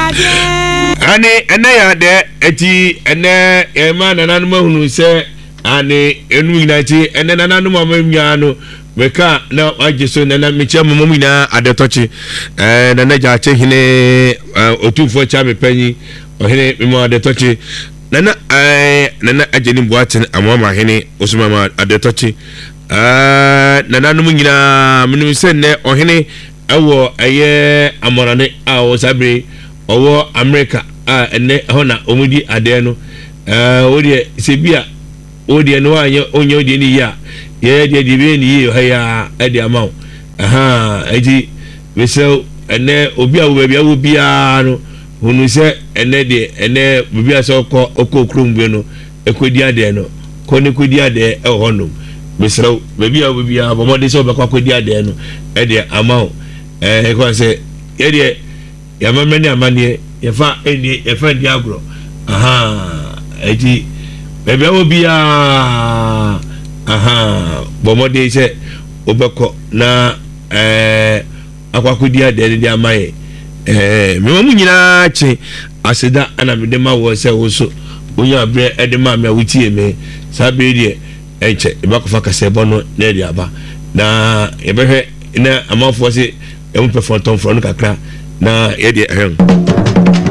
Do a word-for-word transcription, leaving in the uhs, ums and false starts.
Ani ene ya de eti ene ema nananum ahunu se ani enu nyinati ene nananum amamnya no weka na ajiso nana mecha momom nyina adetochi eh nana jache hine otufo cha mepanyi ohine memo adetochi nana eh nana ajeni boaten amama hine osumama adetochi eh nananum nyina menum se ne ohine awo eye amorane a o sabre owo America a ene hona omudi ade no eh odi sebia odi no anya onye odi ni ya ye de de be ni yo ya ade amaw aha eji wesel ene obi a wo bia wo bia no hunu se ene de ene bia se okọ okokrum no ekodi ade no ko ne kodi ade e hono wesel bia wo bia bo mode se obekọ kodi ade no ade amaw eh ko se ye de ya mamani amane ye fa eni ye fa di agro aha eji bia wo bia aha bomode se obekọ na eh akwakodi ade de amaye eh me mu nyina chi aseda ana me de ma wo se wo so onya bre e de ma me awutie me sabe de enche e ba ko fa kase bono na de aba na ye behwe na amafo se e mu perform ton fro no kakra na ye de ehem